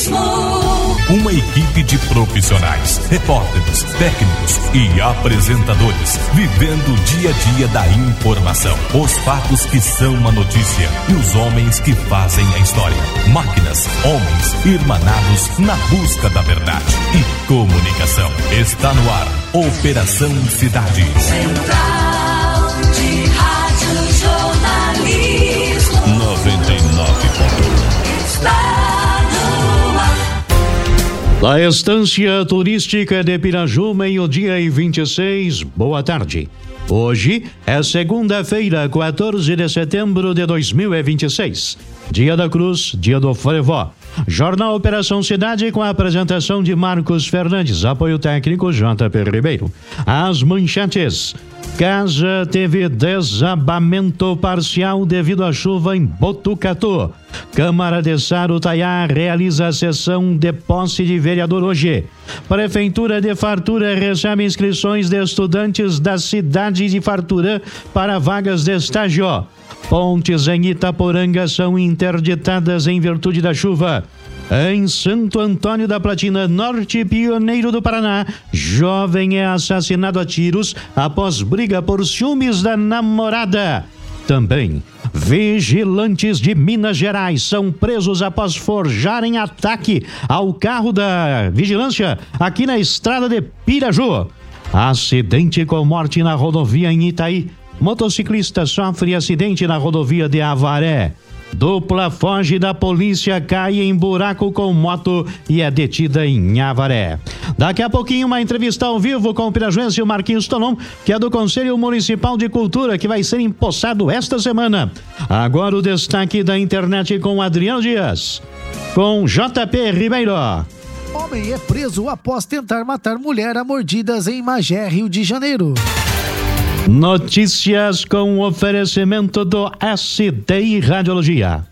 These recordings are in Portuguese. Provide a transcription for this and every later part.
Uma equipe de profissionais, repórteres, técnicos e apresentadores, vivendo o dia a dia da informação, os fatos que são uma notícia e os homens que fazem a história. Máquinas, homens, irmanados na busca da verdade e comunicação. Está no ar, Operação Cidade. Central de Rádio Jornalismo 99.1. está no ar. Da Estância Turística de Piraju, 12:26, boa tarde. Hoje é segunda-feira, 14 de setembro de 2026. Dia da Cruz, dia do Frevó. Jornal Operação Cidade com a apresentação de Marcos Fernandes, apoio técnico JP Ribeiro. As manchetes. Casa teve desabamento parcial devido à chuva em Botucatu. Câmara de Sarutaiá realiza a sessão de posse de vereador hoje. Prefeitura de Fartura recebe inscrições de estudantes da cidade de Fartura para vagas de estágio. Pontes em Itaporanga são interditadas em virtude da chuva. Em Santo Antônio da Platina, Norte Pioneiro do Paraná, jovem é assassinado a tiros após briga por ciúmes da namorada. Também, vigilantes de Minas Gerais são presos após forjarem ataque ao carro da vigilância aqui na estrada de Piraju. Acidente com morte na rodovia em Itaí. Motociclista sofre acidente na rodovia de Avaré. Dupla foge da polícia, cai em buraco com moto e é detida em Avaré. Daqui a pouquinho uma entrevista ao vivo com o pirajuense Marquinhos Tonon, que é do Conselho Municipal de Cultura, que vai ser empossado esta semana. Agora o destaque da internet com Adriano Dias. Com JP Ribeiro. Homem é preso após tentar matar mulher a mordidas em Magé, Rio de Janeiro. Notícias com oferecimento do SDI Radiologia.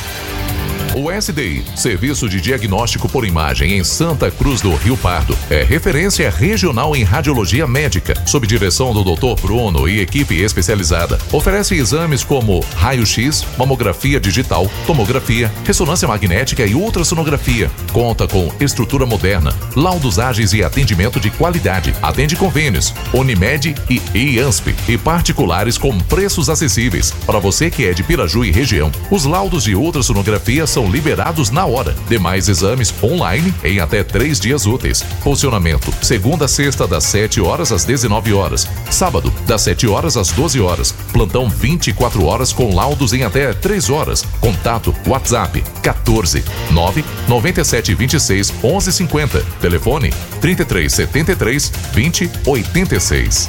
O SDI, Serviço de Diagnóstico por Imagem em Santa Cruz do Rio Pardo, é referência regional em radiologia médica, sob direção do Dr. Bruno e equipe especializada. Oferece exames como raio-x, mamografia digital, tomografia, ressonância magnética e ultrassonografia. Conta com estrutura moderna, laudos ágeis e atendimento de qualidade. Atende convênios, Unimed e IANSP e particulares com preços acessíveis. Para você que é de Piraju e região, os laudos de ultrassonografia são liberados na hora. Demais exames online em até 3 dias úteis. Funcionamento: segunda a sexta das 7 horas às 19 horas. Sábado, das 7 horas às 12 horas. Plantão 24 horas com laudos em até 3 horas. Contato WhatsApp 14 9 97 26 11 50. Telefone 33 73 20 86.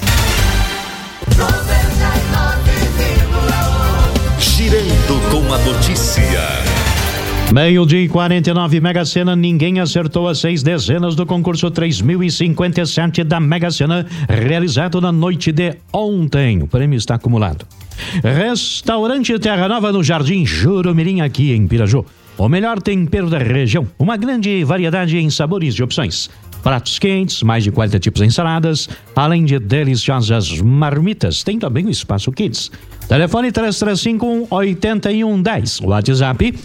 Girando com a notícia. 12:49, Mega Sena, ninguém acertou as 6 dezenas do concurso 3057 da Mega Sena, realizado na noite de ontem. O prêmio está acumulado. Restaurante Terra Nova no Jardim Jurumirim, aqui em Piraju. O melhor tempero da região, uma grande variedade em sabores e opções. Pratos quentes, mais de 40 tipos de ensaladas, além de deliciosas marmitas. Tem também o Espaço Kids. Telefone 3351-8110. WhatsApp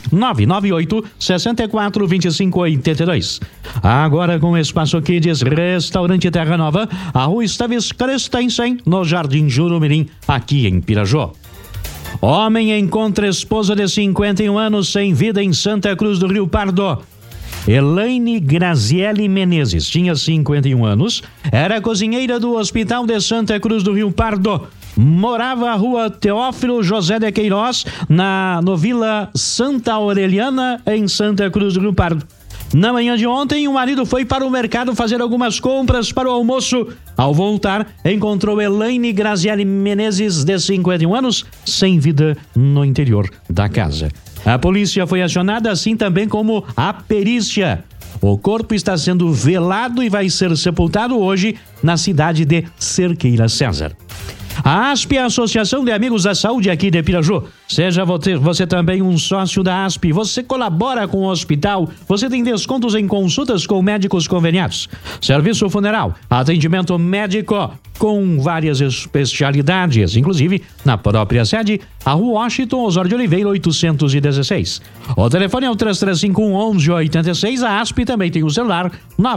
998-642582. Agora com o Espaço Kids, Restaurante Terra Nova, a Rua Estaves Crescensen, no Jardim Jurumirim, aqui em Piraju. Homem encontra esposa de 51 anos sem vida em Santa Cruz do Rio Pardo. Elaine Graziele Menezes tinha 51 anos, era cozinheira do Hospital de Santa Cruz do Rio Pardo, morava à Rua Teófilo José de Queiroz, no Vila Santa Aureliana, em Santa Cruz do Rio Pardo. Na manhã de ontem, o marido foi para o mercado fazer algumas compras para o almoço. Ao voltar, encontrou Elaine Graziele Menezes, de 51 anos, sem vida no interior da casa. A polícia foi acionada, assim também como a perícia. O corpo está sendo velado e vai ser sepultado hoje na cidade de Cerqueira César. A ASP é a Associação de Amigos da Saúde aqui de Piraju. Seja você também um sócio da ASP, você colabora com o hospital, você tem descontos em consultas com médicos conveniados. Serviço funeral, atendimento médico com várias especialidades, inclusive na própria sede, a Rua Washington Osório de Oliveira, 816. O telefone é o 3351-1186. A ASP também tem o celular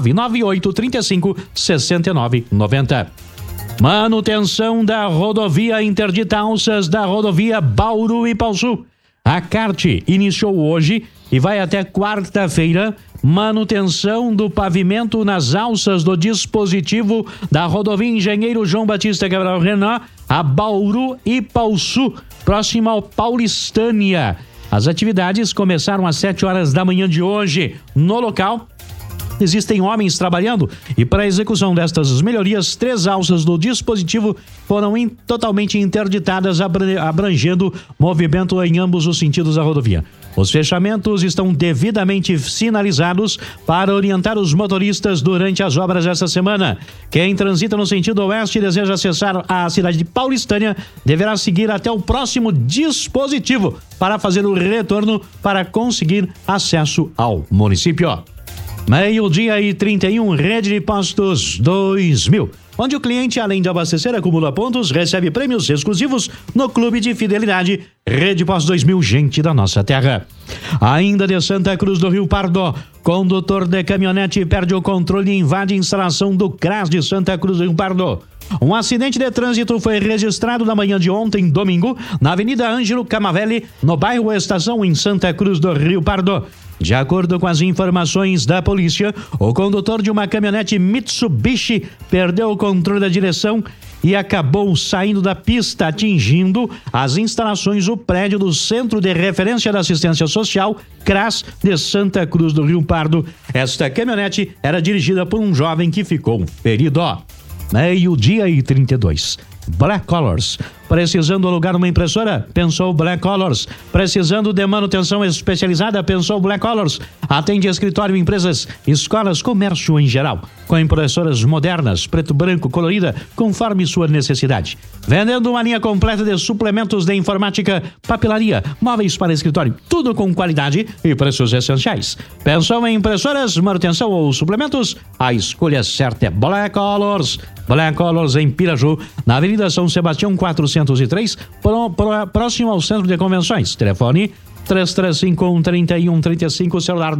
998-35-6990. Manutenção da rodovia interdita alças da rodovia Bauru e Pauçu. A CART iniciou hoje e vai até quarta-feira manutenção do pavimento nas alças do dispositivo da rodovia Engenheiro João Batista Cabral Renan a Bauru e Pauçu, próximo ao Paulistânia. As atividades começaram às 7 horas da manhã de hoje. No local, existem homens trabalhando e para a execução destas melhorias, 3 alças do dispositivo foram totalmente interditadas, abrangendo movimento em ambos os sentidos da rodovia. Os fechamentos estão devidamente sinalizados para orientar os motoristas durante as obras esta semana. Quem transita no sentido oeste e deseja acessar a cidade de Paulistânia deverá seguir até o próximo dispositivo para fazer o retorno para conseguir acesso ao município. 12h31, Rede de Postos 2000, onde o cliente, além de abastecer, acumula pontos, recebe prêmios exclusivos no Clube de Fidelidade Rede Postos 2000, gente da nossa terra. Ainda de Santa Cruz do Rio Pardo, condutor de caminhonete perde o controle e invade a instalação do CRAS de Santa Cruz do Rio Pardo. Um acidente de trânsito foi registrado na manhã de ontem, domingo, na Avenida Ângelo Camavelli, no bairro Estação, em Santa Cruz do Rio Pardo. De acordo com as informações da polícia, o condutor de uma caminhonete Mitsubishi perdeu o controle da direção e acabou saindo da pista, atingindo as instalações do prédio do Centro de Referência da Assistência Social, CRAS, de Santa Cruz do Rio Pardo. Esta caminhonete era dirigida por um jovem que ficou ferido. 12h32. Black Colors. Precisando alugar uma impressora? Pensou Black Colors. Precisando de manutenção especializada? Pensou Black Colors. Atende escritório, empresas, escolas, comércio em geral. Com impressoras modernas, preto, branco, colorida, conforme sua necessidade. Vendendo uma linha completa de suplementos de informática, papelaria, móveis para escritório. Tudo com qualidade e preços essenciais. Pensou em impressoras, manutenção ou suplementos? A escolha certa é Black Colors. Black Colors em Piraju, na Avenida São Sebastião 403, próximo ao Centro de Convenções. Telefone 3351-3135, celular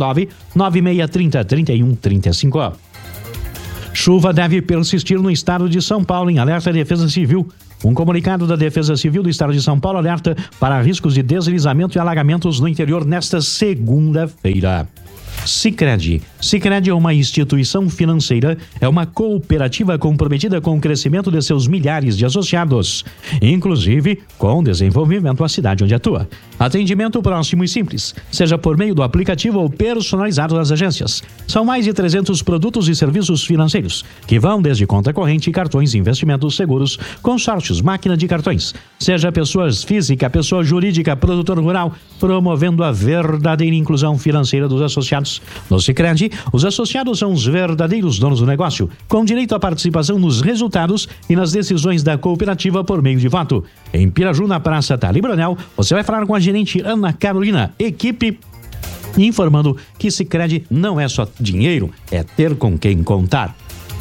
99630-3135. Chuva deve persistir no estado de São Paulo, em alerta Defesa Civil. Um comunicado da Defesa Civil do estado de São Paulo alerta para riscos de deslizamento e alagamentos no interior nesta segunda-feira. Sicredi. Sicredi é uma instituição financeira, é uma cooperativa comprometida com o crescimento de seus milhares de associados, inclusive com o desenvolvimento da cidade onde atua. Atendimento próximo e simples, seja por meio do aplicativo ou personalizado das agências. São mais de 300 produtos e serviços financeiros, que vão desde conta corrente, cartões, investimentos, seguros, consórcios, máquina de cartões. Seja pessoa física, pessoa jurídica, produtor rural, promovendo a verdadeira inclusão financeira dos associados. No Sicredi, os associados são os verdadeiros donos do negócio, com direito à participação nos resultados e nas decisões da cooperativa por meio de voto. Em Piraju, na Praça Tali Bronel, você vai falar com a gerente Ana Carolina, equipe, informando que Sicredi não é só dinheiro, é ter com quem contar.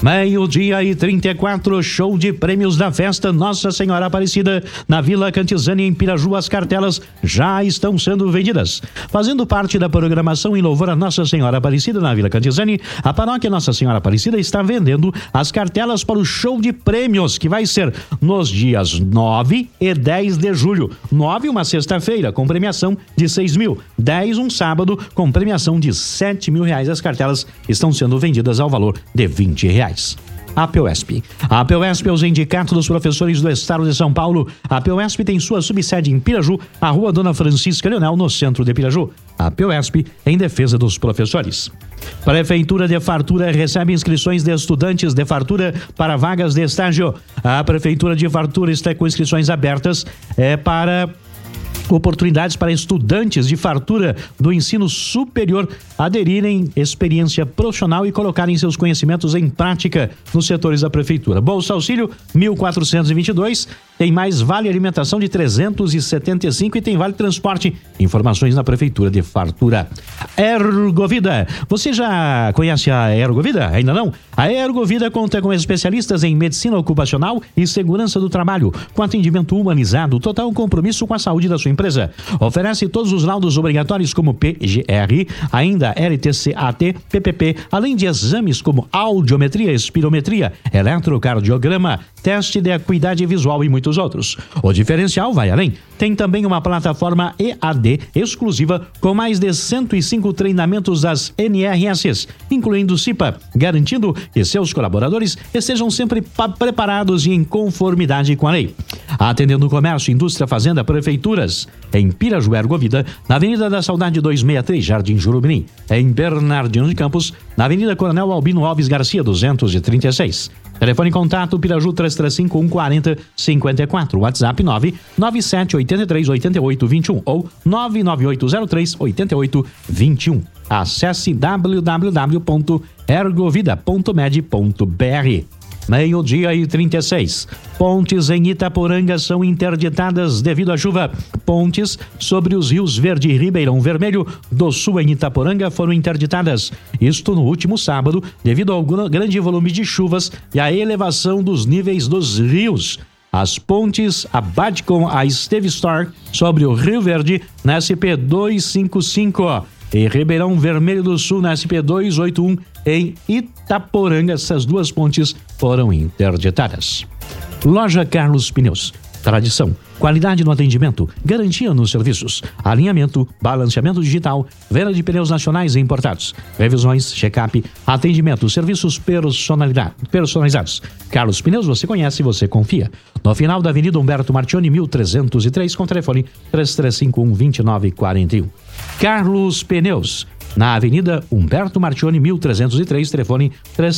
12h34, show de prêmios da festa Nossa Senhora Aparecida na Vila Cantizani, em Piraju. As cartelas já estão sendo vendidas. Fazendo parte da programação em louvor a Nossa Senhora Aparecida na Vila Cantizani, a paróquia Nossa Senhora Aparecida está vendendo as cartelas para o show de prêmios, que vai ser nos dias 9 e 10 de julho. 9, uma sexta-feira, com premiação de 6 mil. 10, um sábado, com premiação de 7 mil reais. As cartelas estão sendo vendidas ao valor de 20 reais. A APEUESP. A APEUESP é o sindicato dos professores do estado de São Paulo. A APEUESP tem sua subsede em Piraju, a Rua Dona Francisca Leonel, no centro de Piraju. A APEUESP em defesa dos professores. Prefeitura de Fartura recebe inscrições de estudantes de Fartura para vagas de estágio. A Prefeitura de Fartura está com inscrições abertas para oportunidades para estudantes de Fartura do ensino superior aderirem experiência profissional e colocarem seus conhecimentos em prática nos setores da prefeitura. Bolsa Auxílio 1.422, tem mais vale alimentação de 375 e tem vale transporte. Informações na Prefeitura de Fartura. Ergovida. Você já conhece a Ergovida? Ainda não? A Ergovida conta com especialistas em medicina ocupacional e segurança do trabalho, com atendimento humanizado, total compromisso com a saúde da sua empresa. Oferece todos os laudos obrigatórios como PGR, ainda LTCAT, PPP, além de exames como audiometria, espirometria, eletrocardiograma, teste de acuidade visual e muitos outros. O diferencial vai além. Tem também uma plataforma EAD exclusiva com mais de 105 treinamentos das NRSs, incluindo CIPA, garantindo que seus colaboradores estejam sempre preparados e em conformidade com a lei. Atendendo comércio, indústria, fazenda, prefeituras. Em Piraju, Ergovida, na Avenida da Saudade 263, Jardim Jurubim. Em Bernardino de Campos, na Avenida Coronel Albino Alves Garcia, 236. Telefone em contato, Piraju 33514054, WhatsApp 997838821 ou 998038821. Acesse www.ergovida.med.br. Meio-dia e 36. Pontes em Itaporanga são interditadas devido à chuva. Pontes sobre os rios Verde e Ribeirão Vermelho do Sul em Itaporanga foram interditadas. Isto no último sábado, devido ao grande volume de chuvas e à elevação dos níveis dos rios. As pontes Abadcom a Esteve Store sobre o Rio Verde na SP 255 e Ribeirão Vermelho do Sul na SP 281 em Itaporanga. Essas duas pontes foram interditadas. Loja Carlos Pneus. Tradição, qualidade no atendimento, garantia nos serviços, alinhamento, balanceamento digital, venda de pneus nacionais e importados, revisões, check-up, atendimento, serviços personalizados. Carlos Pneus você conhece e você confia. No final da Avenida Humberto Martioni, 1303, com telefone 3351-2941. Carlos Pneus, na Avenida Humberto Martioni, 1303, telefone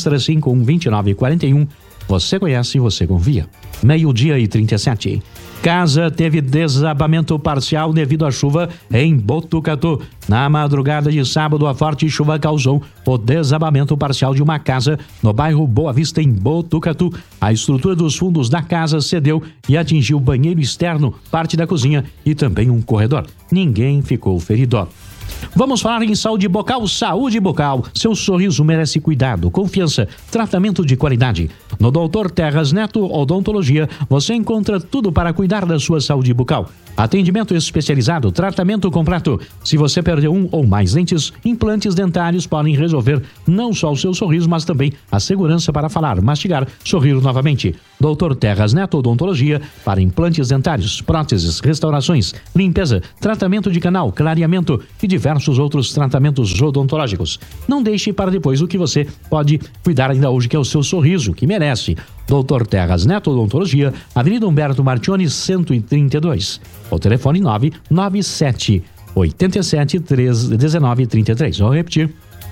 3351-2941. Você conhece e você confia. Meio-dia e 37. Casa teve desabamento parcial devido à chuva em Botucatu. Na madrugada de sábado, a forte chuva causou o desabamento parcial de uma casa no bairro Boa Vista, em Botucatu. A estrutura dos fundos da casa cedeu e atingiu o banheiro externo, parte da cozinha e também um corredor. Ninguém ficou ferido. Vamos falar em saúde bucal. Saúde bucal. Seu sorriso merece cuidado, confiança, tratamento de qualidade. No Dr. Terras Neto Odontologia, você encontra tudo para cuidar da sua saúde bucal. Atendimento especializado, tratamento completo. Se você perdeu um ou mais dentes, implantes dentários podem resolver não só o seu sorriso, mas também a segurança para falar, mastigar, sorrir novamente. Dr. Terras Neto Odontologia, para implantes dentários, próteses, restaurações, limpeza, tratamento de canal, clareamento e diversos outros tratamentos odontológicos. Não deixe para depois o que você pode cuidar ainda hoje, que é o seu sorriso, que merece. Dr. Terras Neto Odontologia, Avenida Humberto Martioni, 132. O telefone 997 87 19 33. Vou repetir.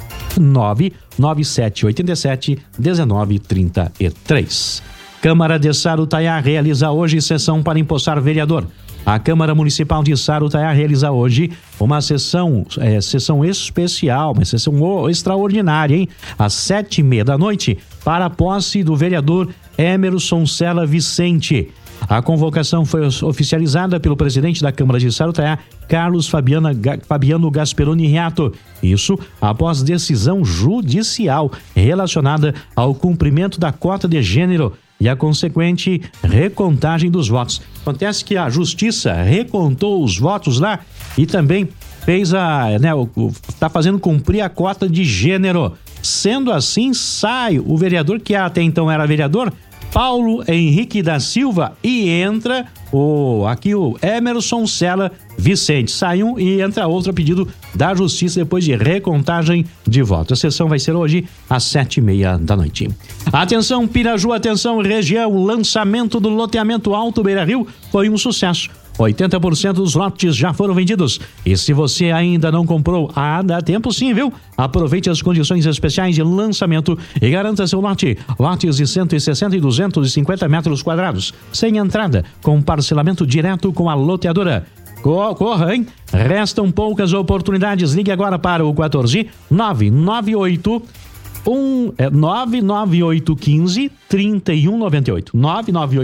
997 87 19 33. Câmara de Sarutaiá realiza hoje sessão para empossar vereador. A Câmara Municipal de Sarutaiá realiza hoje uma sessão especial, uma sessão extraordinária, hein? Às 7h30 da noite, para a posse do vereador Emerson Sela Vicente. A convocação foi oficializada pelo presidente da Câmara de Sarutaiá, Carlos Fabiano Gasperoni Riato. Isso após decisão judicial relacionada ao cumprimento da cota de gênero e a consequente recontagem dos votos. Acontece que a Justiça recontou os votos lá e também fez está fazendo cumprir a cota de gênero. Sendo assim, sai o vereador, que até então era vereador, Paulo Henrique da Silva, e entra o Emerson Sela Vicente. Sai um e entra outro a pedido da Justiça depois de recontagem de votos. A sessão vai ser hoje às 7h30 da noite. Atenção Piraju, atenção região, o lançamento do loteamento Alto Beira Rio foi um sucesso. 80% dos lotes já foram vendidos. E se você ainda não comprou, dá tempo sim, viu? Aproveite as condições especiais de lançamento e garanta seu lote. Lotes de 160 e 250 metros quadrados, sem entrada, com parcelamento direto com a loteadora. Corra, hein? Restam poucas oportunidades. Ligue agora para o 14 998 99815 3198. 998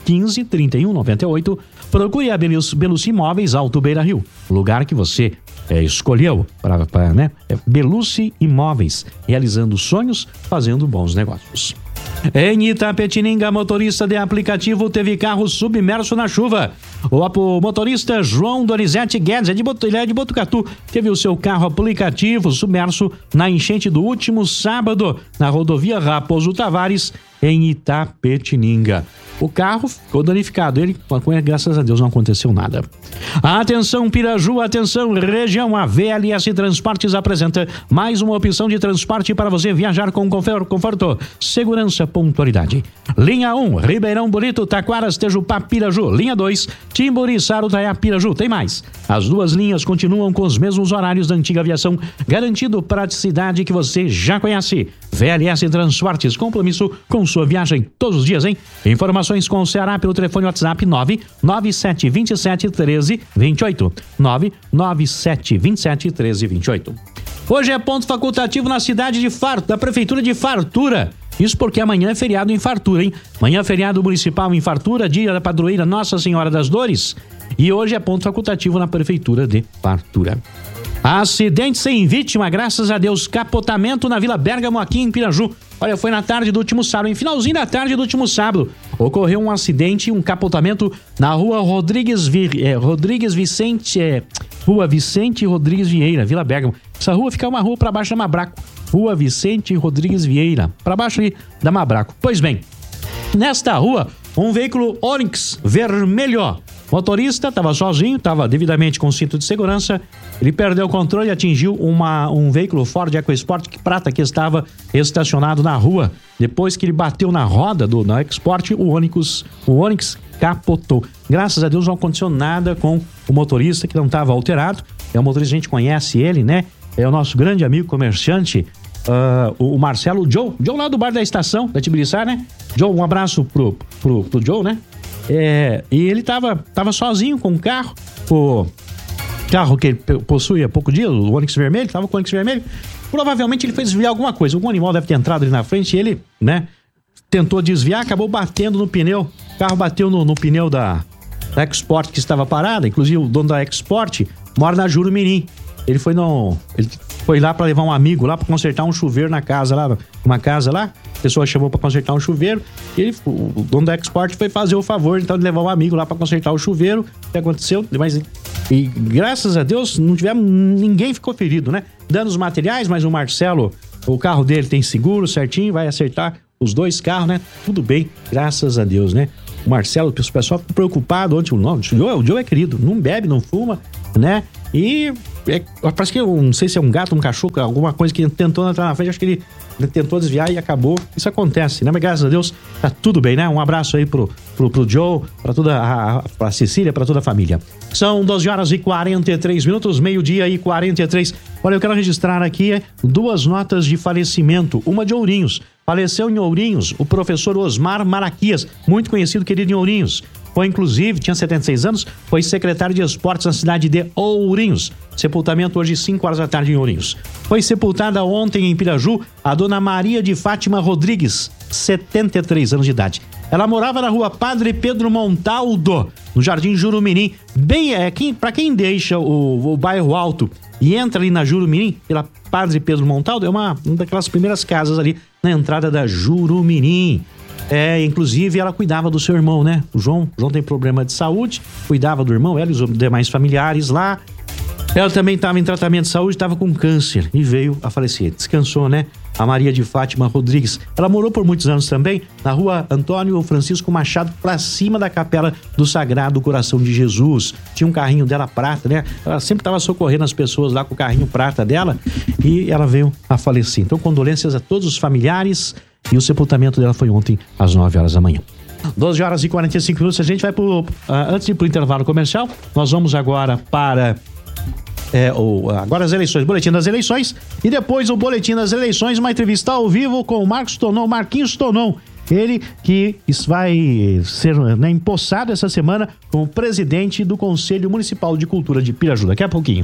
15 31 98. Procure a Belucci Imóveis Alto Beira Rio, o lugar que você escolheu para né? Belucci Imóveis, realizando sonhos, fazendo bons negócios. Em Itapetininga, motorista de aplicativo teve carro submerso na chuva. O motorista João Donizete Guedes, ele é de Botucatu, teve o seu carro aplicativo submerso na enchente do último sábado, na rodovia Raposo Tavares, em Itapetininga. O carro ficou danificado, graças a Deus não aconteceu nada. Atenção Piraju, atenção região, a VLS Transportes apresenta mais uma opção de transporte para você viajar com conforto, segurança, pontualidade. Linha 1, Ribeirão Bonito, Taquaras, Tejupá, Piraju. Linha 2, Timburi, Sarutaiá, Piraju. Tem mais. As duas linhas continuam com os mesmos horários da antiga aviação, garantindo praticidade que você já conhece. VLS Transportes, compromisso com sua viagem todos os dias, hein? Informações com o Ceará pelo telefone WhatsApp 997271328. 997271328. Hoje é ponto facultativo na cidade da prefeitura de Fartura. Isso porque amanhã é feriado em Fartura, hein? Amanhã é feriado municipal em Fartura, dia da padroeira Nossa Senhora das Dores. E hoje é ponto facultativo na prefeitura de Fartura. Acidente sem vítima, graças a Deus. Capotamento na Vila Bérgamo, aqui em Piraju. Olha, foi na tarde do último sábado, em finalzinho da tarde do último sábado. Ocorreu um acidente, um capotamento na rua Rua Vicente Rodrigues Vieira, Vila Bérgamo. Essa rua fica uma rua para baixo da Mabraco. Rua Vicente Rodrigues Vieira, para baixo ali da Mabraco. Pois bem, nesta rua, um veículo Onix vermelho. Motorista estava sozinho, estava devidamente com cinto de segurança. Ele perdeu o controle e atingiu um veículo Ford EcoSport prata que estava estacionado na rua. Depois que ele bateu na roda da EcoSport, o Onix capotou. Graças a Deus não aconteceu nada com o motorista, que não estava alterado. É um motorista, a gente conhece ele, né? É o nosso grande amigo comerciante, o Marcelo Joe lá do bar da estação, da Tibiriçá, né? Joe, um abraço pro Joe, né? E ele tava sozinho com o carro que ele possui há pouco dia, o Onix vermelho, tava com o Onix vermelho. Provavelmente ele foi desviar alguma coisa, algum animal deve ter entrado ali na frente e ele, né, tentou desviar, acabou batendo no pneu. O carro bateu no pneu da EcoSport que estava parada. Inclusive o dono da EcoSport mora na Jurumirim. Ele foi lá para levar um amigo lá para consertar um chuveiro na casa lá, uma casa lá. A pessoa chamou para consertar um chuveiro e o dono da EcoSport foi fazer o favor então de levar um amigo lá para consertar o chuveiro. O que aconteceu? E graças a Deus ninguém ficou ferido, né? Danos materiais, mas o Marcelo, o carro dele tem seguro certinho, vai acertar os dois carros, né? Tudo bem, graças a Deus, né? O Marcelo, o pessoal ficou preocupado ontem. O Joe é querido, não bebe, não fuma, né? E parece que eu não sei se é um gato, um cachorro, alguma coisa que tentou entrar na frente, acho que ele tentou desviar e acabou. Isso acontece, né? Mas graças a Deus tá tudo bem, né? Um abraço aí pro Joe, pra Cecília, pra toda a família. São 12h43, meio-dia e 43. Olha, eu quero registrar aqui duas notas de falecimento. Uma de Ourinhos. Faleceu em Ourinhos o professor Osmar Maraquias, muito conhecido, querido em Ourinhos. Foi, inclusive, tinha 76 anos, foi secretário de esportes na cidade de Ourinhos. Sepultamento hoje, 5 horas da tarde, em Ourinhos. Foi sepultada ontem em Piraju a dona Maria de Fátima Rodrigues, 73 anos de idade. Ela morava na rua Padre Pedro Montaldo, no Jardim Jurumirim. Para quem deixa o bairro Alto e entra ali na Jurumirim, pela Padre Pedro Montaldo, é uma daquelas primeiras casas ali na entrada da Jurumirim. Inclusive ela cuidava do seu irmão, né? O João tem problema de saúde, cuidava do irmão, ela e os demais familiares lá. Ela também estava em tratamento de saúde, estava com câncer e veio a falecer. Descansou, né? A Maria de Fátima Rodrigues. Ela morou por muitos anos também na rua Antônio Francisco Machado, pra cima da Capela do Sagrado Coração de Jesus. Tinha um carrinho dela prata, né? Ela sempre estava socorrendo as pessoas lá com o carrinho prata dela e ela veio a falecer. Então, condolências a todos os familiares. E o sepultamento dela foi ontem às 9 horas da manhã. 12h45, a gente vai antes de ir pro intervalo comercial, nós vamos agora para agora as eleições, boletim das eleições, e depois o boletim das eleições, uma entrevista ao vivo com o Marquinhos Tonon, ele que vai ser empossado essa semana como presidente do Conselho Municipal de Cultura de Piraju. Daqui a pouquinho.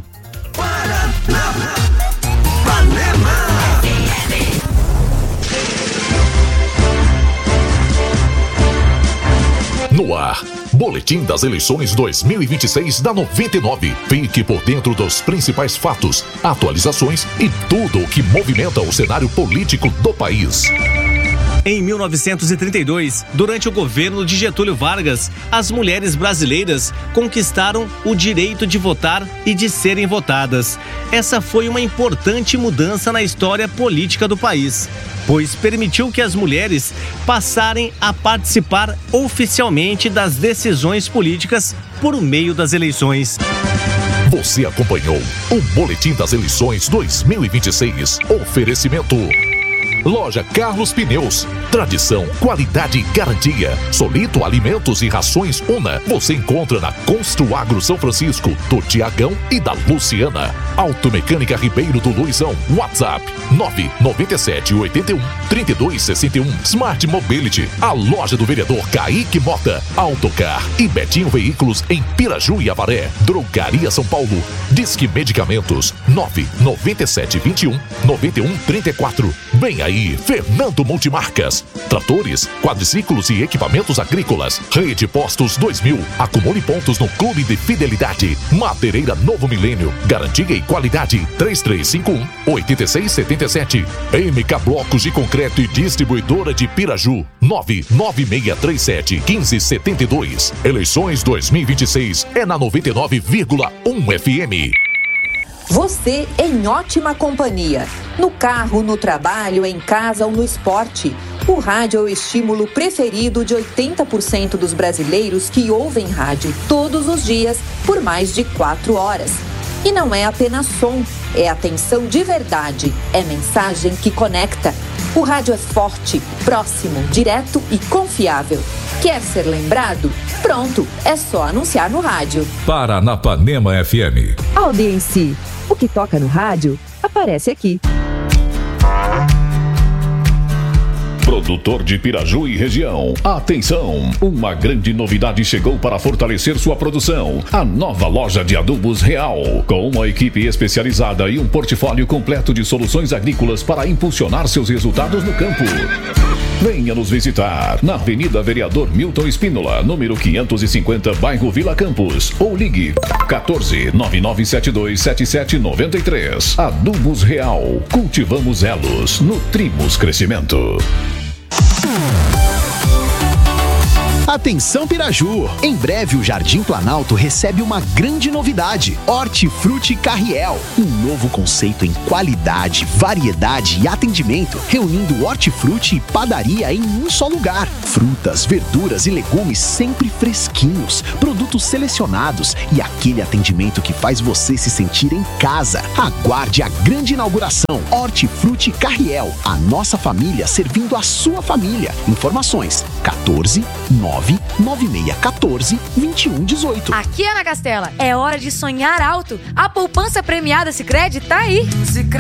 No ar. Boletim das Eleições 2026 da 99. Fique por dentro dos principais fatos, atualizações e tudo o que movimenta o cenário político do país. Em 1932, durante o governo de Getúlio Vargas, as mulheres brasileiras conquistaram o direito de votar e de serem votadas. Essa foi uma importante mudança na história política do país, pois permitiu que as mulheres passarem a participar oficialmente das decisões políticas por meio das eleições. Você acompanhou o Boletim das Eleições 2026. Oferecimento: Loja Carlos Pneus. Tradição, qualidade e garantia. Solito Alimentos e Rações Una. Você encontra na Construagro São Francisco, do Tiagão e da Luciana. Automecânica Ribeiro do Luizão. WhatsApp 997 81 32 61. Smart Mobility. A loja do vereador Kaique Mota. Autocar e Betinho Veículos em Piraju e Avaré. Drogaria São Paulo. Disque Medicamentos 997 21 91 34. Vem aí, Fernando Multimarcas. Tratores, quadriciclos e equipamentos agrícolas. Rede Postos 2000. Acumule pontos no Clube de Fidelidade. Madeireira Novo Milênio. Garantia e qualidade. 3351-8677. MK Blocos de Concreto e Distribuidora de Piraju. 99637-1572. Eleições 2026 é na 99,1 FM. Você em ótima companhia. No carro, no trabalho, em casa ou no esporte. O rádio é o estímulo preferido de 80% dos brasileiros que ouvem rádio todos os dias por mais de 4 horas. E não é apenas som, é atenção de verdade, é mensagem que conecta. O rádio é forte, próximo, direto e confiável. Quer ser lembrado? Pronto, é só anunciar no rádio. Paranapanema FM. Audiência. O que toca no rádio, aparece aqui. Produtor de Piraju e região. Atenção! Uma grande novidade chegou para fortalecer sua produção. A nova loja de adubos Real. Com uma equipe especializada e um portfólio completo de soluções agrícolas para impulsionar seus resultados no campo. Venha nos visitar na Avenida Vereador Milton Espínola, número 550, bairro Vila Campos. Ou ligue 14-9972-7793. Adubos Real. Cultivamos elos, nutrimos crescimento. Atenção Piraju! Em breve o Jardim Planalto recebe uma grande novidade: Hortifruti Carriel. Um novo conceito em qualidade, variedade e atendimento, reunindo hortifruti e padaria em um só lugar. Frutas, verduras e legumes sempre fresquinhos, produtos selecionados e aquele atendimento que faz você se sentir em casa. Aguarde a grande inauguração. Hortifruti Carriel. A nossa família servindo a sua família. Informações 14-99614-2118. Aqui, Ana Castela, é hora de sonhar alto. A poupança premiada Sicredi tá aí.